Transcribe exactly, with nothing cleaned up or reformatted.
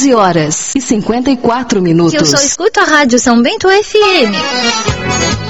doze horas e cinquenta e quatro minutos. Que eu só escuto a Rádio São Bento F M.